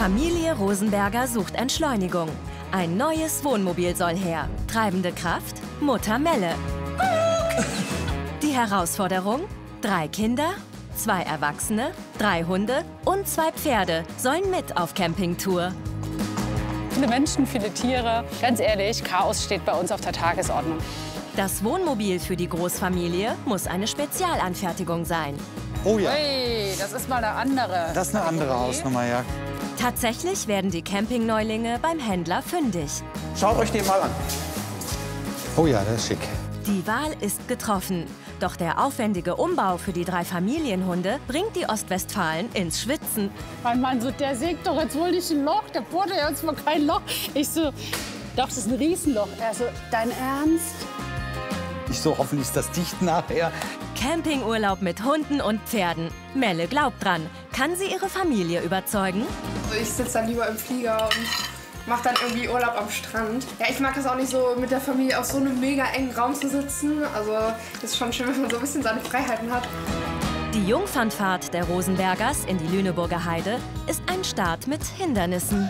Familie Rosenberger sucht Entschleunigung. Ein neues Wohnmobil soll her. Treibende Kraft? Mutter Melle. Die Herausforderung? 3 Kinder, 2 Erwachsene, 3 Hunde und 2 Pferde sollen mit auf Campingtour. Viele Menschen, viele Tiere. Ganz ehrlich, Chaos steht bei uns auf der Tagesordnung. Das Wohnmobil für die Großfamilie muss eine Spezialanfertigung sein. Oh ja. Ui, das ist mal eine andere. Das ist eine andere Hausnummer, ja. Tatsächlich werden die Campingneulinge beim Händler fündig. Schaut euch den mal an. Oh ja, das ist schick. Die Wahl ist getroffen. Doch der aufwendige Umbau für die 3 Familienhunde bringt die Ostwestfalen ins Schwitzen. Mein Mann so, der sägt doch jetzt wohl nicht ein Loch. Der bohrt ja jetzt mal kein Loch. Ich so, doch, das ist ein Riesenloch. Er so, dein Ernst? Ich so, hoffentlich ist das dicht nachher. Campingurlaub mit Hunden und Pferden. Melle glaubt dran. Kann sie ihre Familie überzeugen? Also ich sitze dann lieber im Flieger und mache dann irgendwie Urlaub am Strand. Ja, ich mag das auch nicht so, mit der Familie auf so einem mega engen Raum zu sitzen. Also es ist schon schön, wenn man so ein bisschen seine Freiheiten hat. Die Jungfernfahrt der Rosenbergers in die Lüneburger Heide ist ein Start mit Hindernissen.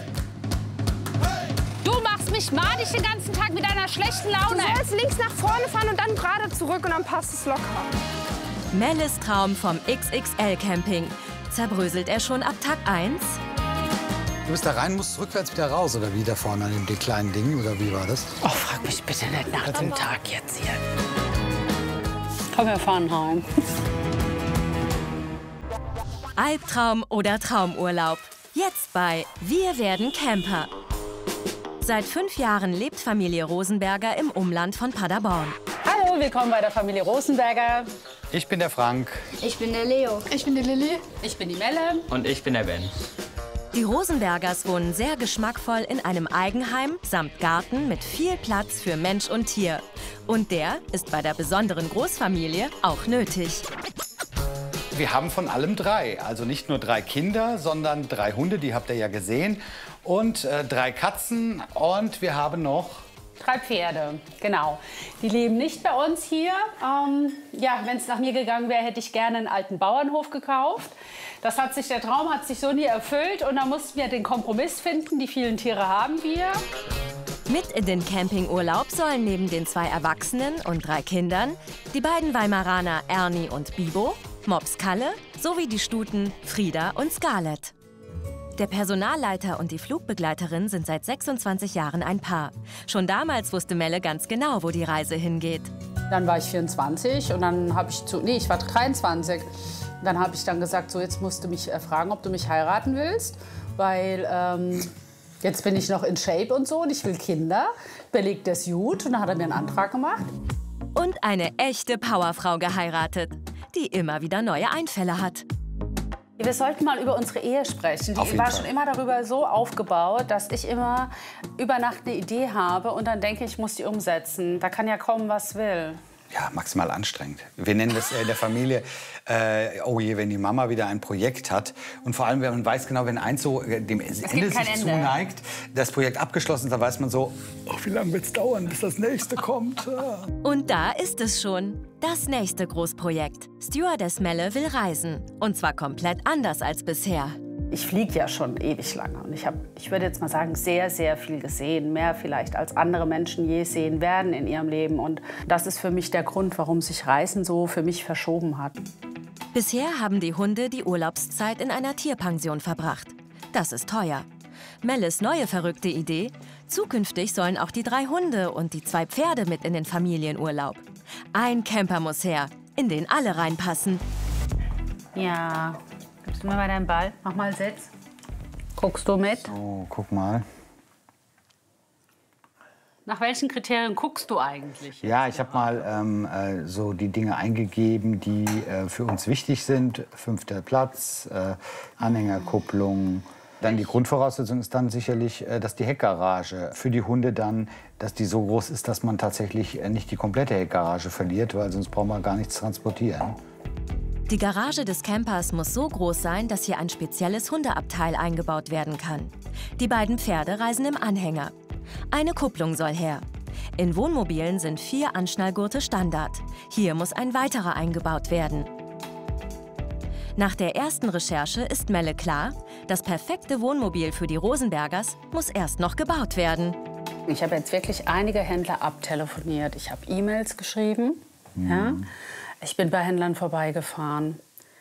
Du machst mich madig den ganzen Tag mit deiner schlechten Laune. Du sollst links nach vorne fahren und dann gerade zurück und dann passt es locker. Melles Traum vom XXL-Camping. Zerbröselt er schon ab Tag 1? Du bist da rein, musst rückwärts wieder raus, oder wie da vorne an dem kleinen Ding, oder wie war das? Oh, frag mich bitte nicht nach dem Tag jetzt hier. Komm, wir fahren heim. Albtraum oder Traumurlaub? Jetzt bei Wir werden Camper. Seit 5 Jahren lebt Familie Rosenberger im Umland von Paderborn. Hallo, willkommen bei der Familie Rosenberger. Ich bin der Frank. Ich bin der Leo. Ich bin die Lilly. Ich bin die Melle. Und ich bin der Ben. Die Rosenbergers wohnen sehr geschmackvoll in einem Eigenheim samt Garten mit viel Platz für Mensch und Tier. Und der ist bei der besonderen Großfamilie auch nötig. Wir haben von allem 3. Also nicht nur 3 Kinder, sondern 3 Hunde, die habt ihr ja gesehen. Und 3 Katzen. Und wir haben noch 3 Pferde, genau. Die leben nicht bei uns hier. Ja, wenn es nach mir gegangen wäre, hätte ich gerne einen alten Bauernhof gekauft. Der Traum hat sich so nie erfüllt und da mussten wir den Kompromiss finden. Die vielen Tiere haben wir. Mit in den Campingurlaub sollen neben den 2 Erwachsenen und 3 Kindern die beiden Weimaraner Ernie und Bibo, Mops Kalle sowie die Stuten Frieda und Scarlett. Der Personalleiter und die Flugbegleiterin sind seit 26 Jahren ein Paar. Schon damals wusste Melle ganz genau, wo die Reise hingeht. Dann war ich 24 und dann habe ich ich war 23. Dann habe ich dann gesagt, so jetzt musst du mich fragen, ob du mich heiraten willst, weil jetzt bin ich noch in Shape und so und ich will Kinder. Belegt das gut und dann hat er mir einen Antrag gemacht. Und eine echte Powerfrau geheiratet, die immer wieder neue Einfälle hat. Wir sollten mal über unsere Ehe sprechen. Die war schon immer darüber so aufgebaut, dass ich immer über Nacht eine Idee habe und dann denke ich muss die umsetzen. Da kann ja kommen, was will. Ja, maximal anstrengend. Wir nennen das in der Familie, oh je, wenn die Mama wieder ein Projekt hat. Und vor allem, wenn man weiß genau, wenn eins so dem Ende sich zuneigt, das Projekt abgeschlossen ist, dann weiß man so, oh, wie lange wird es dauern, bis das nächste kommt. Und da ist es schon, das nächste Großprojekt. Stewardess Melle will reisen. Und zwar komplett anders als bisher. Ich fliege ja schon ewig lange und ich würde jetzt mal sagen, sehr, sehr viel gesehen. Mehr vielleicht, als andere Menschen je sehen werden in ihrem Leben. Und das ist für mich der Grund, warum sich Reisen so für mich verschoben hat. Bisher haben die Hunde die Urlaubszeit in einer Tierpension verbracht. Das ist teuer. Melles neue verrückte Idee: Zukünftig sollen auch die 3 Hunde und die 2 Pferde mit in den Familienurlaub. Ein Camper muss her, in den alle reinpassen. Ja. Gibst du mir mal deinen Ball? Mach mal Sitz. Guckst du mit? Oh, guck mal. Nach welchen Kriterien guckst du eigentlich? Ja, ich habe mal so die Dinge eingegeben, die für uns wichtig sind. 5. Platz, Anhängerkupplung. Dann die Grundvoraussetzung ist dann sicherlich, dass die Heckgarage für die Hunde dann, dass die so groß ist, dass man tatsächlich nicht die komplette Heckgarage verliert, weil sonst braucht man gar nichts transportieren. Die Garage des Campers muss so groß sein, dass hier ein spezielles Hundeabteil eingebaut werden kann. Die beiden Pferde reisen im Anhänger. Eine Kupplung soll her. In Wohnmobilen sind 4 Anschnallgurte Standard. Hier muss ein weiterer eingebaut werden. Nach der ersten Recherche ist Melle klar, das perfekte Wohnmobil für die Rosenbergers muss erst noch gebaut werden. Ich habe jetzt wirklich einige Händler abtelefoniert. Ich habe E-Mails geschrieben. Ja? Ich bin bei Händlern vorbeigefahren.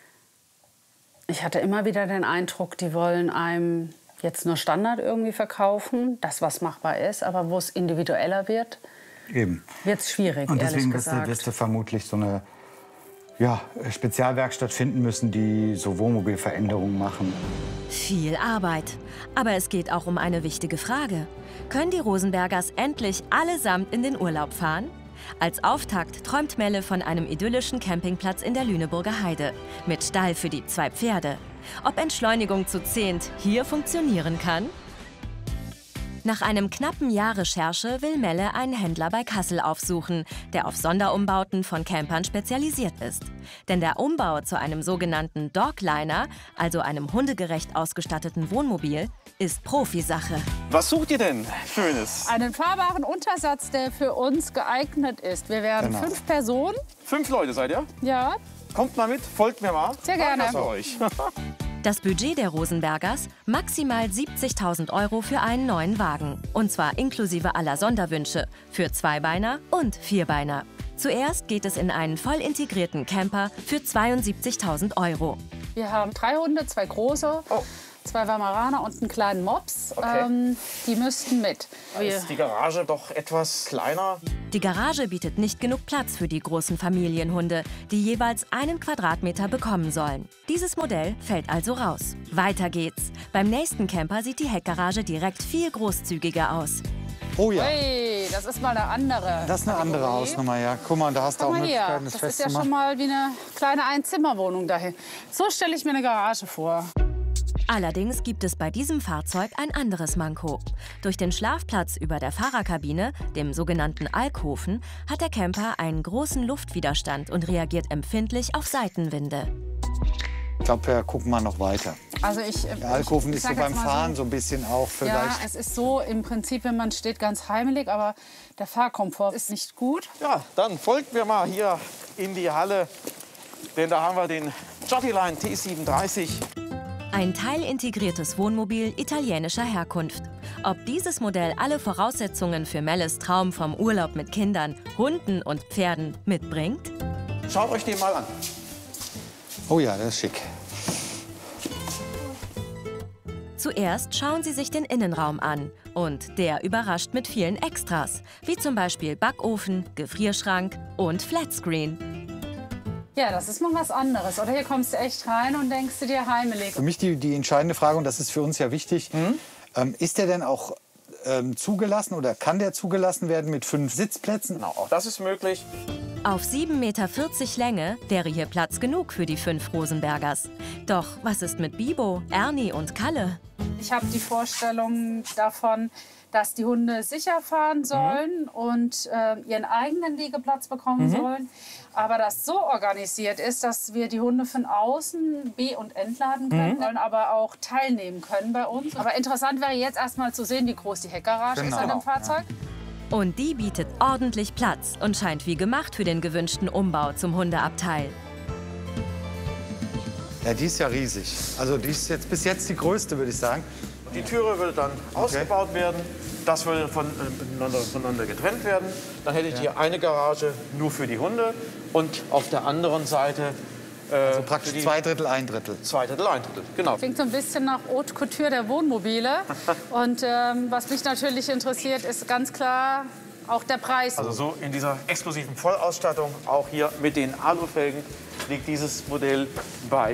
Ich hatte immer wieder den Eindruck, die wollen einem jetzt nur Standard irgendwie verkaufen, das, was machbar ist, aber wo es individueller wird, wird es schwierig, und deswegen wirst du vermutlich so eine Spezialwerkstatt finden müssen, die so Wohnmobilveränderungen machen. Viel Arbeit. Aber es geht auch um eine wichtige Frage. Können die Rosenbergers endlich allesamt in den Urlaub fahren? Als Auftakt träumt Melle von einem idyllischen Campingplatz in der Lüneburger Heide. Mit Stall für die 2 Pferde. Ob Entschleunigung zu 10 hier funktionieren kann? Nach einem knappen Jahr Recherche will Melle einen Händler bei Kassel aufsuchen, der auf Sonderumbauten von Campern spezialisiert ist. Denn der Umbau zu einem sogenannten Dogliner, also einem hundegerecht ausgestatteten Wohnmobil, ist Profisache. Was sucht ihr denn Schönes? Einen fahrbaren Untersatz, der für uns geeignet ist. Wir werden 5 Personen. 5 Leute seid ihr? Ja. Kommt mal mit, folgt mir mal. Sehr gerne. Für euch. Das Budget der Rosenbergers: maximal 70.000 € für einen neuen Wagen. Und zwar inklusive aller Sonderwünsche für Zweibeiner und Vierbeiner. Zuerst geht es in einen voll integrierten Camper für 72.000 €. Wir haben 3 Hunde, 2 große, 2 Weimaraner und einen kleinen Mops. Okay. Die müssten mit. Ist die Garage doch etwas kleiner? Die Garage bietet nicht genug Platz für die großen Familienhunde, die jeweils 1 Quadratmeter bekommen sollen. Dieses Modell fällt also raus. Weiter geht's. Beim nächsten Camper sieht die Heckgarage direkt viel großzügiger aus. Oh ja, Hey, das ist mal eine andere. das ist eine andere Kategorie. Hausnummer, ja. Guck mal, da hast du Guck auch mal hier, Möglichkeiten, das das ist ja festzumachen. schon mal wie eine kleine Einzimmerwohnung dahin. So stelle ich mir eine Garage vor. Allerdings gibt es bei diesem Fahrzeug ein anderes Manko. Durch den Schlafplatz über der Fahrerkabine, dem sogenannten Alkoven, hat der Camper einen großen Luftwiderstand und reagiert empfindlich auf Seitenwinde. Ich glaube, wir gucken mal noch weiter. Also Der Alkoven ist so sag beim jetzt mal Fahren so ein bisschen auch Ja, vielleicht. es ist so im Prinzip, wenn man steht, ganz heimelig, aber der Fahrkomfort ist nicht gut. Ja, dann folgt mir mal hier in die Halle. Denn da haben wir den Jottyline T37. Ein teilintegriertes Wohnmobil italienischer Herkunft. Ob dieses Modell alle Voraussetzungen für Melles Traum vom Urlaub mit Kindern, Hunden und Pferden mitbringt? Schaut euch den mal an. Oh ja, das ist schick. Zuerst schauen Sie sich den Innenraum an. Und der überrascht mit vielen Extras, wie zum Beispiel Backofen, Gefrierschrank und Flatscreen. Ja, das ist mal was anderes. Oder hier kommst du echt rein und denkst du dir heimelig. Für mich die entscheidende Frage, und das ist für uns ja wichtig, ist der denn auch zugelassen oder kann der zugelassen werden mit 5 Sitzplätzen? Genau, auch das ist möglich. Auf 7,40 Meter Länge wäre hier Platz genug für die 5 Rosenbergers. Doch was ist mit Bibo, Ernie und Kalle? Ich habe die Vorstellung davon, dass die Hunde sicher fahren sollen und ihren eigenen Liegeplatz bekommen sollen. Aber das so organisiert ist, dass wir die Hunde von außen be- und entladen können, sollen aber auch teilnehmen können bei uns. Aber interessant wäre jetzt erstmal zu sehen, wie groß die Heckgarage ist an dem Fahrzeug. Und die bietet ordentlich Platz und scheint wie gemacht für den gewünschten Umbau zum Hundeabteil. Ja, die ist ja riesig. Also die ist jetzt bis jetzt die größte, würde ich sagen. Die Türe würde dann ausgebaut werden. Das würde voneinander getrennt werden. Dann hättet ihr eine Garage nur für die Hunde und auf der anderen Seite Also praktisch 2 Drittel, 1 Drittel. 2 Drittel, 1 Drittel. Genau. Klingt so ein bisschen nach Haute Couture der Wohnmobile. Und was mich natürlich interessiert, ist ganz klar auch der Preis. Also so in dieser exklusiven Vollausstattung, auch hier mit den Alufelgen, liegt dieses Modell bei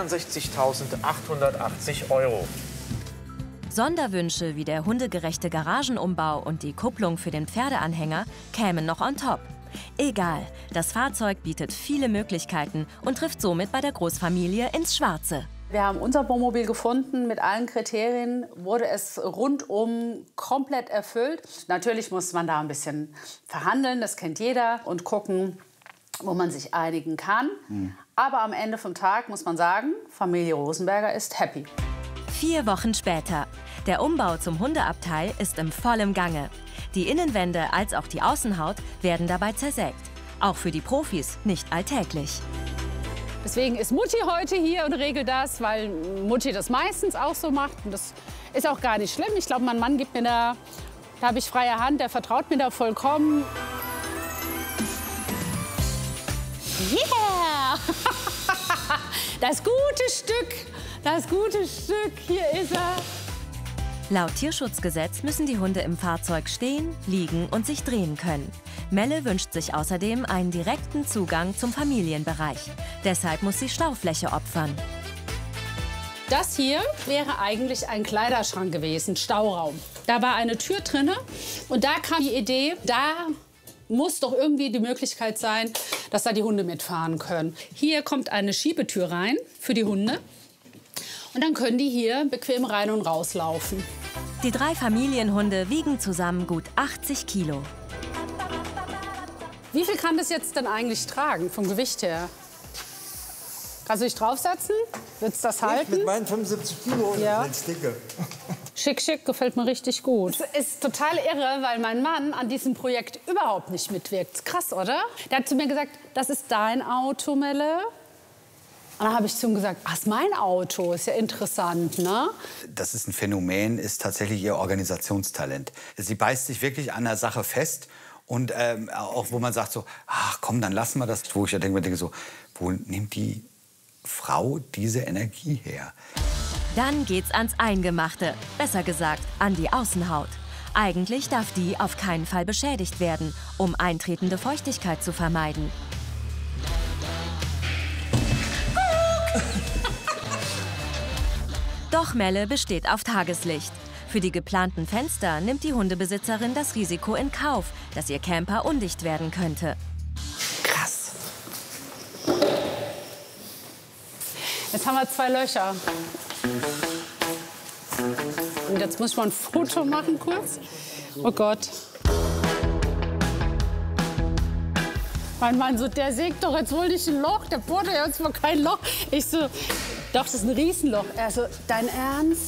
62.880 €. Sonderwünsche wie der hundegerechte Garagenumbau und die Kupplung für den Pferdeanhänger kämen noch on top. Egal, das Fahrzeug bietet viele Möglichkeiten und trifft somit bei der Großfamilie ins Schwarze. Wir haben unser Wohnmobil gefunden. Mit allen Kriterien wurde es rundum komplett erfüllt. Natürlich muss man da ein bisschen verhandeln, das kennt jeder, und gucken, wo man sich einigen kann. Aber am Ende vom Tag muss man sagen, Familie Rosenberger ist happy. 4 Wochen später. Der Umbau zum Hundeabteil ist im vollen Gange. Die Innenwände als auch die Außenhaut werden dabei zersägt. Auch für die Profis nicht alltäglich. Deswegen ist Mutti heute hier und regelt das, weil Mutti das meistens auch so macht. Und das ist auch gar nicht schlimm. Ich glaube, mein Mann gibt mir da habe ich freie Hand, der vertraut mir da vollkommen. Yeah! Das gute Stück, hier ist er. Laut Tierschutzgesetz müssen die Hunde im Fahrzeug stehen, liegen und sich drehen können. Melle wünscht sich außerdem einen direkten Zugang zum Familienbereich. Deshalb muss sie Staufläche opfern. Das hier wäre eigentlich ein Kleiderschrank gewesen, Stauraum. Da war eine Tür drin und da kam die Idee, da muss doch irgendwie die Möglichkeit sein, dass da die Hunde mitfahren können. Hier kommt eine Schiebetür rein für die Hunde. Und dann können die hier bequem rein und rauslaufen. Die 3 Familienhunde wiegen zusammen gut 80 Kilo. Wie viel kann das jetzt denn eigentlich tragen, vom Gewicht her? Kannst du dich draufsetzen? Willst du das halten? Mit meinen 75 Kilo, ja. das ist dicke. Schick, schick, gefällt mir richtig gut. Es ist total irre, weil mein Mann an diesem Projekt überhaupt nicht mitwirkt. Krass, oder? Der hat zu mir gesagt, das ist dein Auto, Melle. Und dann habe ich zu ihm gesagt, ach, ist mein Auto, ist ja interessant, ne? Das ist ein Phänomen, ist tatsächlich ihr Organisationstalent. Sie beißt sich wirklich an der Sache fest und auch wo man sagt so, ach komm, dann lassen wir das. Wo ich ja denke so, wo nimmt die Frau diese Energie her? Dann geht's ans Eingemachte, besser gesagt an die Außenhaut. Eigentlich darf die auf keinen Fall beschädigt werden, um eintretende Feuchtigkeit zu vermeiden. Doch Melle besteht auf Tageslicht. Für die geplanten Fenster nimmt die Hundebesitzerin das Risiko in Kauf, dass ihr Camper undicht werden könnte. Krass. Jetzt haben wir 2 Löcher. Und jetzt muss ich mal ein Foto machen kurz. Oh Gott. Mein Mann so, der sägt doch jetzt wohl nicht ein Loch, der bohrt ja jetzt mal kein Loch. Ich so, doch, das ist ein Riesenloch. Er so, dein Ernst?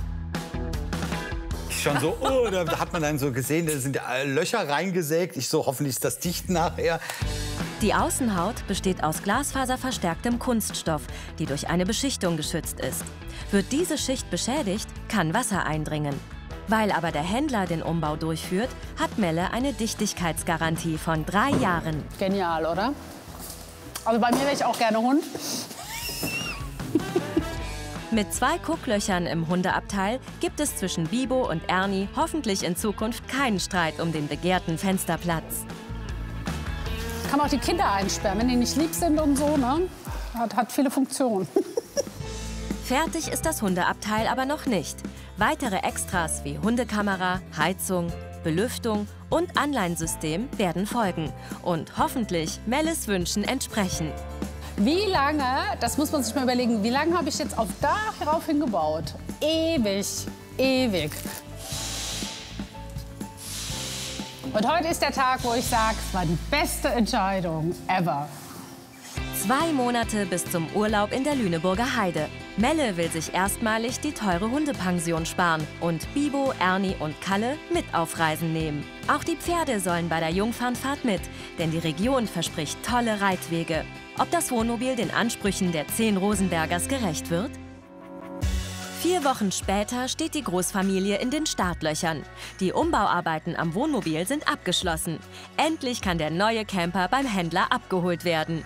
Schon so, oh, da hat man dann so gesehen, da sind Löcher reingesägt. Ich so, hoffentlich ist das dicht nachher. Die Außenhaut besteht aus glasfaserverstärktem Kunststoff, die durch eine Beschichtung geschützt ist. Wird diese Schicht beschädigt, kann Wasser eindringen. Weil aber der Händler den Umbau durchführt, hat Melle eine Dichtigkeitsgarantie von 3 Jahren. Genial, oder? Also bei mir wäre ich auch gerne Hund. Mit 2 Gucklöchern im Hundeabteil gibt es zwischen Bibo und Ernie hoffentlich in Zukunft keinen Streit um den begehrten Fensterplatz. Kann man auch die Kinder einsperren, wenn die nicht lieb sind und so, ne? Hat viele Funktionen. Fertig ist das Hundeabteil aber noch nicht. Weitere Extras wie Hundekamera, Heizung, Belüftung und Anleinsystem werden folgen und hoffentlich Melles Wünschen entsprechen. Wie lange, das muss man sich mal überlegen, wie lange habe ich jetzt auf darauf hingebaut? Ewig, ewig. Und heute ist der Tag, wo ich sage, es war die beste Entscheidung ever. 2 Monate bis zum Urlaub in der Lüneburger Heide. Melle will sich erstmalig die teure Hundepension sparen und Bibo, Ernie und Kalle mit auf Reisen nehmen. Auch die Pferde sollen bei der Jungfernfahrt mit, denn die Region verspricht tolle Reitwege. Ob das Wohnmobil den Ansprüchen der 10 Rosenbergers gerecht wird? 4 Wochen später steht die Großfamilie in den Startlöchern. Die Umbauarbeiten am Wohnmobil sind abgeschlossen. Endlich kann der neue Camper beim Händler abgeholt werden.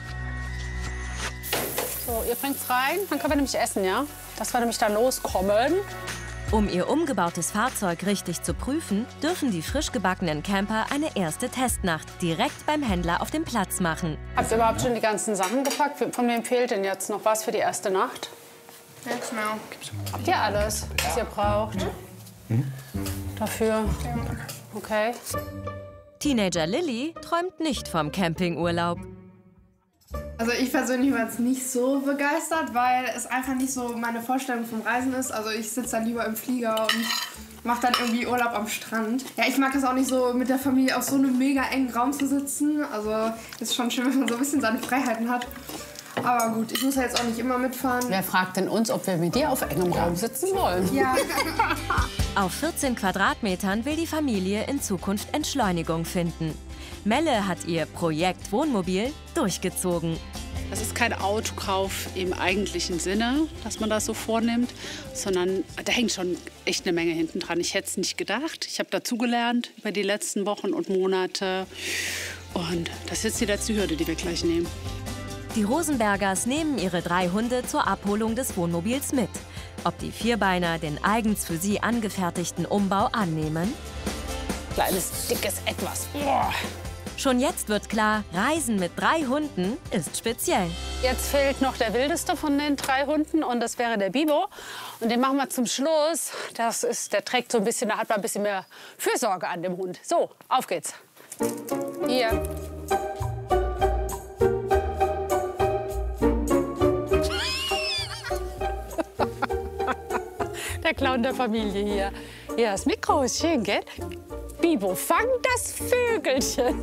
So, ihr bringt's rein, dann können wir nämlich essen, ja? Dass wir nämlich da loskommen. Um ihr umgebautes Fahrzeug richtig zu prüfen, dürfen die frisch gebackenen Camper eine erste Testnacht direkt beim Händler auf dem Platz machen. Habt ihr überhaupt schon die ganzen Sachen gepackt? Von wem fehlt denn jetzt noch was für die erste Nacht? Nichts mehr. Habt ihr alles, was ihr braucht? Dafür? Okay. Teenager Lilly träumt nicht vom Campingurlaub. Also ich persönlich war jetzt nicht so begeistert, weil es einfach nicht so meine Vorstellung vom Reisen ist. Also ich sitze dann lieber im Flieger und mache dann irgendwie Urlaub am Strand. Ja, ich mag es auch nicht so mit der Familie auf so einem mega engen Raum zu sitzen. Also es ist schon schön, wenn man so ein bisschen seine Freiheiten hat. Aber gut, ich muss ja jetzt auch nicht immer mitfahren. Wer fragt denn uns, ob wir mit dir auf engem Raum sitzen wollen? Ja. Auf 14 Quadratmetern will die Familie in Zukunft Entschleunigung finden. Melle hat ihr Projekt Wohnmobil durchgezogen. Das ist kein Autokauf im eigentlichen Sinne, dass man das so vornimmt, sondern da hängt schon echt eine Menge hinten dran. Ich hätte es nicht gedacht. Ich habe dazugelernt über die letzten Wochen und Monate. Und das ist jetzt die letzte Hürde, die wir gleich nehmen. Die Rosenbergers nehmen ihre 3 Hunde zur Abholung des Wohnmobils mit. Ob die Vierbeiner den eigens für sie angefertigten Umbau annehmen? Kleines, dickes Etwas. Boah. Schon jetzt wird klar, Reisen mit 3 Hunden ist speziell. Jetzt fehlt noch der wildeste von den 3 Hunden und das wäre der Bibo. Und den machen wir zum Schluss. Der trägt so ein bisschen, da hat man ein bisschen mehr Fürsorge an dem Hund. So, auf geht's. Hier. Der Clown der Familie hier. Ja, das Mikro ist schön, gell? Bibo, fang das Vögelchen.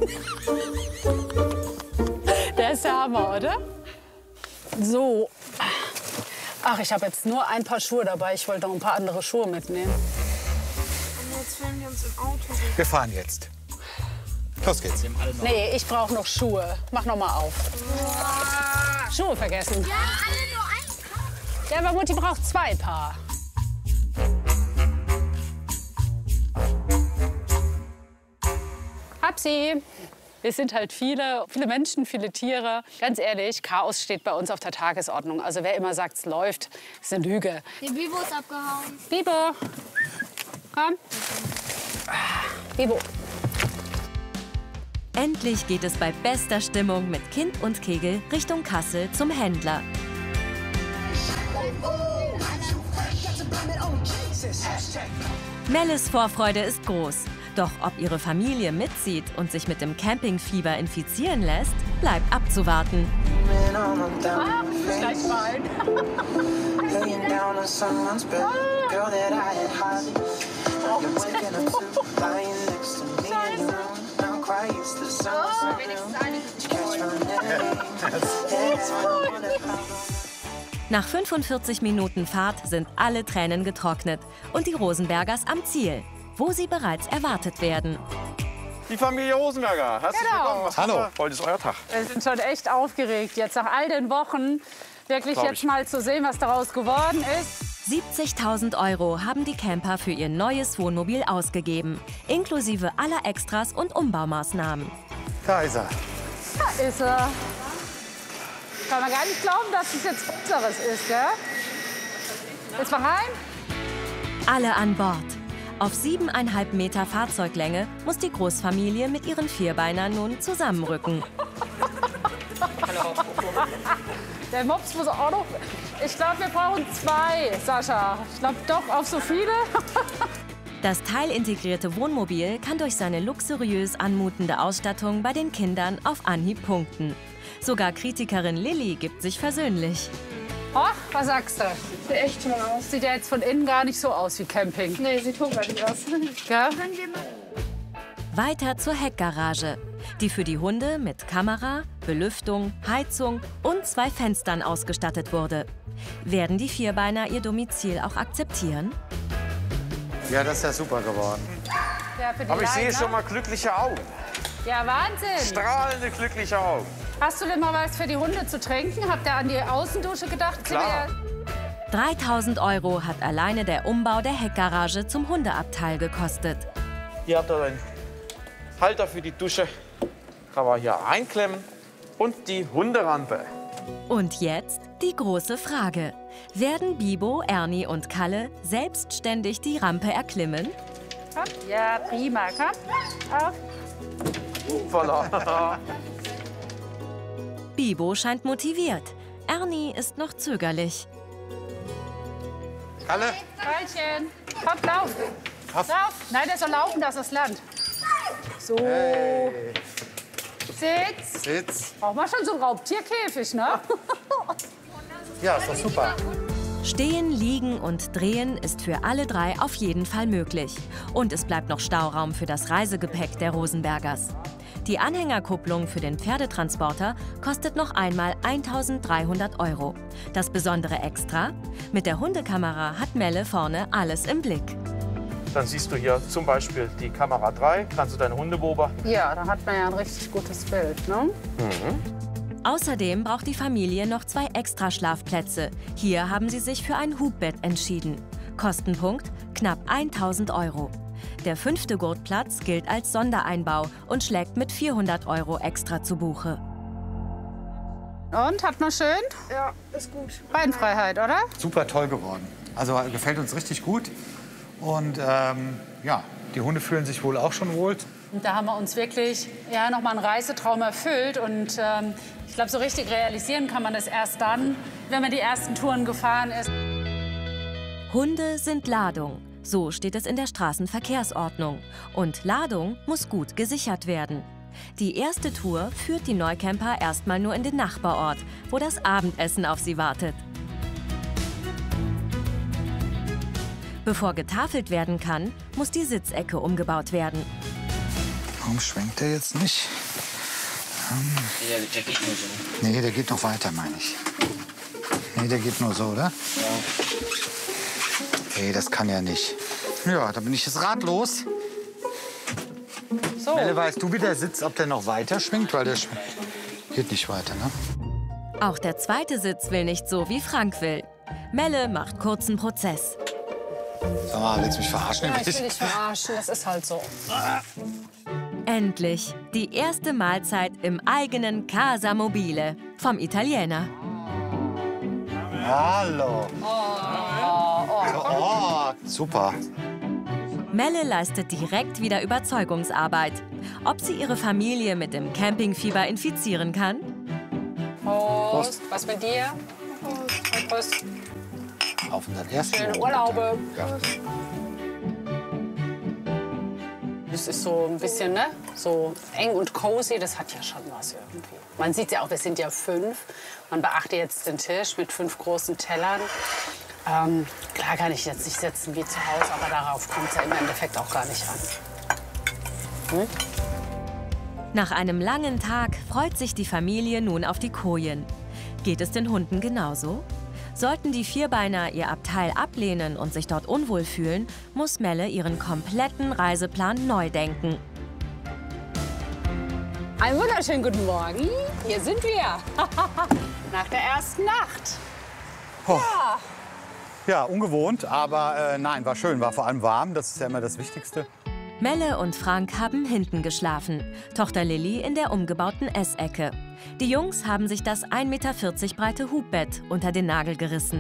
Der ist der Hammer, oder? So. Ach, ich habe jetzt nur ein paar Schuhe dabei. Ich wollte noch ein paar andere Schuhe mitnehmen. Und jetzt filmen wir uns im Auto. Wir fahren jetzt. Los geht's. Nee, ich brauche noch Schuhe. Mach noch mal auf. Schuhe vergessen. Ja, alle nur eins. Ja, aber Mutti braucht 2 Paar. Hab sie. Wir sind halt viele Menschen, viele Tiere. Ganz ehrlich, Chaos steht bei uns auf der Tagesordnung. Also wer immer sagt, es läuft, ist eine Lüge. Der Bibo ist abgehauen. Bibo, komm. Bibo. Endlich geht es bei bester Stimmung mit Kind und Kegel Richtung Kassel zum Händler. Melles Vorfreude ist groß. Doch ob ihre Familie mitzieht und sich mit dem Campingfieber infizieren lässt, bleibt abzuwarten. Gleich fallen. Nach 45 Minuten Fahrt sind alle Tränen getrocknet und die Rosenbergers am Ziel, wo sie bereits erwartet werden. Die Familie Rosenberger, herzlich willkommen. Was Hallo. macht ihr? Heute ist euer Tag. Wir sind schon echt aufgeregt, jetzt nach all den Wochen wirklich jetzt mal zu sehen, was daraus geworden ist. 70.000 € haben die Camper für ihr neues Wohnmobil ausgegeben, inklusive aller Extras und Umbaumaßnahmen. Da ist er. Da ist er. Kann man gar nicht glauben, dass es jetzt unseres ist, gell? Jetzt mal rein. Alle an Bord. Auf 7,5 Meter Fahrzeuglänge muss die Großfamilie mit ihren Vierbeinern nun zusammenrücken. Der Mops muss auch noch. Ich glaube, wir brauchen 2, Sascha. Ich glaube doch auf so viele. Das teilintegrierte Wohnmobil kann durch seine luxuriös anmutende Ausstattung bei den Kindern auf Anhieb punkten. Sogar Kritikerin Lilly gibt sich versöhnlich. Oh, was sagst du? Sieht echt toll aus. Sieht ja jetzt von innen gar nicht so aus wie Camping. Nee, sieht hochwertig aus. Gell? Können wir mal... Weiter zur Heckgarage, die für die Hunde mit Kamera, Belüftung, Heizung und 2 Fenstern ausgestattet wurde. Werden die Vierbeiner ihr Domizil auch akzeptieren? Ja, das ist ja super geworden. Ja, für die Aber ich sehe Leine. schon mal glückliche Augen. Ja, Wahnsinn. Strahlende, glückliche Augen. Hast du denn mal was für die Hunde zu trinken? Habt ihr an die Außendusche gedacht? Klar. 3.000 € hat alleine der Umbau der Heckgarage zum Hundeabteil gekostet. Ihr habt da einen Halter für die Dusche. Kann man hier einklemmen. Und die Hunderampe. Und jetzt die große Frage. Werden Bibo, Ernie und Kalle selbstständig die Rampe erklimmen? Komm. Ja, prima. Komm. Auf. Voila. Bibo scheint motiviert. Ernie ist noch zögerlich. Kalle? Weilchen. Komm, lauf. Lauf. Lauf. Nein, der soll laufen, das ist Land. So. Hey. Sitz. Sitz. Braucht man schon so einen Raubtierkäfig, ne? Ja, ist doch super. Stehen, liegen und drehen ist für alle 3 auf jeden Fall möglich. Und es bleibt noch Stauraum für das Reisegepäck der Rosenbergers. Die Anhängerkupplung für den Pferdetransporter kostet noch einmal 1.300 €. Das besondere Extra? Mit der Hundekamera hat Melle vorne alles im Blick. Dann siehst du hier zum Beispiel die Kamera 3. Kannst du deine Hunde beobachten. Ja, da hat man ja ein richtig gutes Bild, ne? Außerdem braucht die Familie noch 2 Extraschlafplätze. Hier haben sie sich für ein Hubbett entschieden. Kostenpunkt knapp 1.000 €. Der 5. Gurtplatz gilt als Sondereinbau und schlägt mit 400 € extra zu Buche. Und, hat man schön? Ja, ist gut. Beinfreiheit, oder? Super toll geworden. Also gefällt uns richtig gut. Und ja, die Hunde fühlen sich wohl auch schon wohl. Und da haben wir uns wirklich noch mal einen Reisetraum erfüllt. Und ich glaube, so richtig realisieren kann man das erst dann, wenn man die ersten Touren gefahren ist. Hunde sind Ladung. So steht es in der Straßenverkehrsordnung. Und Ladung muss gut gesichert werden. Die erste Tour führt die Neucamper erstmal nur in den Nachbarort, wo das Abendessen auf sie wartet. Bevor getafelt werden kann, muss die Sitzecke umgebaut werden. Warum schwenkt der jetzt nicht? Der geht nur so. Nee, der geht noch weiter, meine ich. Nee, der geht nur so, oder? Ja. Nee, das kann ja nicht. Ja, da bin ich jetzt ratlos. So. Melle, weißt du, wie der Sitz, ob der noch weiter schwingt? Weil der geht nicht weiter, ne? Auch der zweite Sitz will nicht so, wie Frank will. Melle macht kurzen Prozess. Sag mal, willst du mich verarschen? Ja, ich will dich verarschen, das ist halt so. Endlich die erste Mahlzeit im eigenen Casa Mobile vom Italiener. Hallo. Oh, super. Melle leistet direkt wieder Überzeugungsarbeit. Ob sie ihre Familie mit dem Campingfieber infizieren kann? Prost. Was mit dir? Prost. Auf unseren ersten Schöne Urlaube. Ja. Das ist so ein bisschen, ne? So eng und cozy, das hat ja schon was irgendwie. Man sieht ja auch, wir sind ja 5. Man beachte jetzt den Tisch mit 5 großen Tellern. Klar kann ich jetzt nicht sitzen wie zu Hause, aber darauf kommt es ja im Endeffekt auch gar nicht an. Hm? Nach einem langen Tag freut sich die Familie nun auf die Kojen. Geht es den Hunden genauso? Sollten die Vierbeiner ihr Abteil ablehnen und sich dort unwohl fühlen, muss Melle ihren kompletten Reiseplan neu denken. Einen wunderschönen guten Morgen. Hier sind wir. Nach der ersten Nacht. Oh. Ja, ungewohnt, aber nein, war schön. War vor allem warm, das ist ja immer das Wichtigste. Melle und Frank haben hinten geschlafen, Tochter Lilly in der umgebauten Essecke. Die Jungs haben sich das 1,40 Meter breite Hubbett unter den Nagel gerissen.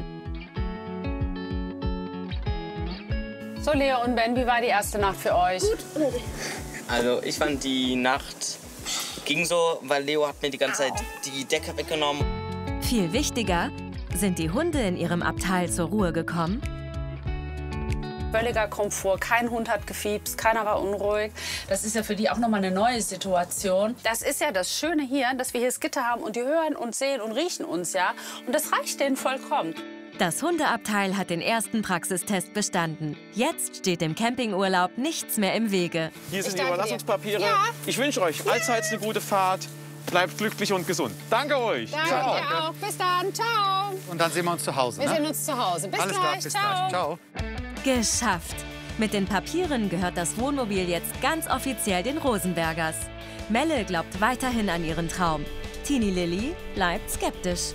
So, Leo und Ben, wie war die erste Nacht für euch? Gut. Also ich fand die Nacht ging so, weil Leo hat mir die ganze Zeit die Decke weggenommen. Viel wichtiger, sind die Hunde in ihrem Abteil zur Ruhe gekommen? Völliger Komfort, kein Hund hat gefiebst, keiner war unruhig. Das ist ja für die auch nochmal eine neue Situation. Das ist ja das Schöne hier, dass wir hier das Gitter haben und die hören und sehen und riechen uns, ja. Und das reicht denen vollkommen. Das Hundeabteil hat den ersten Praxistest bestanden. Jetzt steht dem Campingurlaub nichts mehr im Wege. Hier sind die Überlassungspapiere. Ja. Ich wünsche euch allseits eine gute Fahrt. Bleibt glücklich und gesund. Danke euch. Danke dir auch. Bis dann. Ciao. Und dann sehen wir uns zu Hause, Wir ne? sehen uns zu Hause. Bis Alles gleich. klar, bis Ciao. gleich. Ciao. Geschafft! Mit den Papieren gehört das Wohnmobil jetzt ganz offiziell den Rosenbergers. Melle glaubt weiterhin an ihren Traum. Teenie Lilly bleibt skeptisch.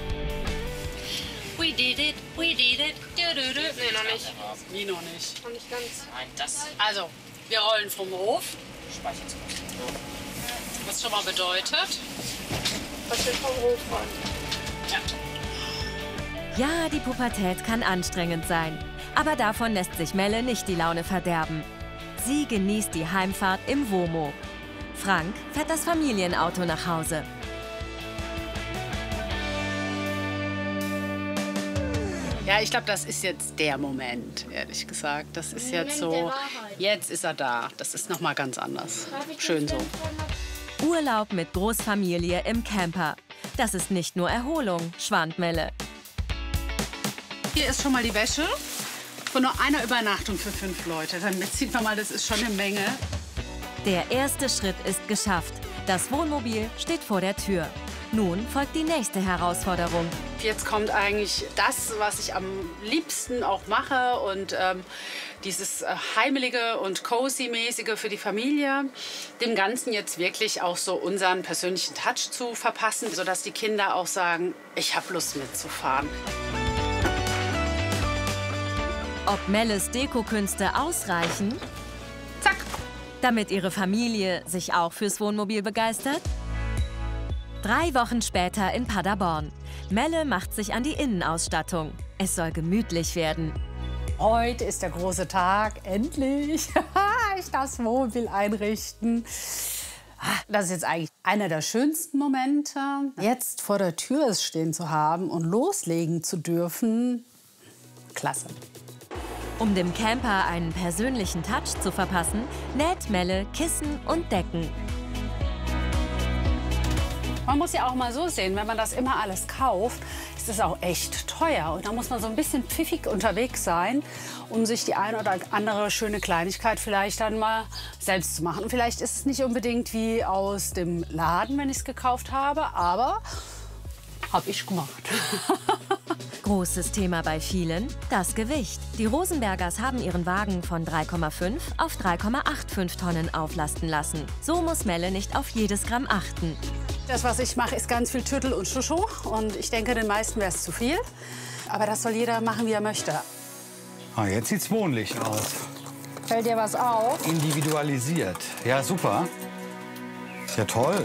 We did it, we did it. Nee, noch nicht. Wie noch nicht? Noch nicht ganz. Nein, das Also, wir rollen vom Hof, speichert sich. was schon mal bedeutet. Was wir vom Hof wollen. Ja, die Pubertät kann anstrengend sein. Aber davon lässt sich Melle nicht die Laune verderben. Sie genießt die Heimfahrt im Womo. Frank fährt das Familienauto nach Hause. Ja, ich glaube, das ist jetzt der Moment, ehrlich gesagt. Das ist jetzt so, jetzt ist er da. Das ist noch mal ganz anders. Schön so. Urlaub mit Großfamilie im Camper. Das ist nicht nur Erholung, schwant Melle. Hier ist schon mal die Wäsche von nur einer Übernachtung für 5 Leute. Damit sieht man mal, das ist schon eine Menge. Der erste Schritt ist geschafft. Das Wohnmobil steht vor der Tür. Nun folgt die nächste Herausforderung. Jetzt kommt eigentlich das, was ich am liebsten auch mache und dieses heimelige und cozy-mäßige für die Familie, dem Ganzen jetzt wirklich auch so unseren persönlichen Touch zu verpassen, sodass die Kinder auch sagen, ich habe Lust mitzufahren. Ob Melles Dekokünste ausreichen, Zack. damit ihre Familie sich auch fürs Wohnmobil begeistert? 3 Wochen später in Paderborn. Melle macht sich an die Innenausstattung. Es soll gemütlich werden. Heute ist der große Tag, endlich. Ich darf das Wohnmobil einrichten. Das ist jetzt eigentlich einer der schönsten Momente. Jetzt vor der Tür stehen zu haben und loslegen zu dürfen, klasse. Um dem Camper einen persönlichen Touch zu verpassen, näht Melle Kissen und Decken. Man muss ja auch mal so sehen, wenn man das immer alles kauft, ist es auch echt teuer. Und da muss man so ein bisschen pfiffig unterwegs sein, um sich die eine oder andere schöne Kleinigkeit vielleicht dann mal selbst zu machen. Und vielleicht ist es nicht unbedingt wie aus dem Laden, wenn ich es gekauft habe, aber habe ich gemacht. Großes Thema bei vielen, das Gewicht. Die Rosenbergers haben ihren Wagen von 3,5 auf 3,85 Tonnen auflasten lassen. So muss Melle nicht auf jedes Gramm achten. Das, was ich mache, ist ganz viel Tüttel und Schuschu. Und ich denke, den meisten wäre es zu viel. Aber das soll jeder machen, wie er möchte. Ah, jetzt sieht's wohnlich aus. Fällt dir was auf? Individualisiert. Ja, super. Ist ja toll.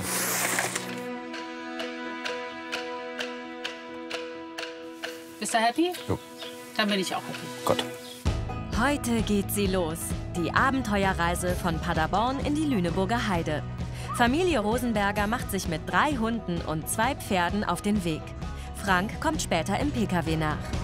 Bist du happy? Jo. Dann bin ich auch happy. Gott. Heute geht sie los. Die Abenteuerreise von Paderborn in die Lüneburger Heide. Familie Rosenberger macht sich mit 3 Hunden und 2 Pferden auf den Weg. Frank kommt später im PKW nach.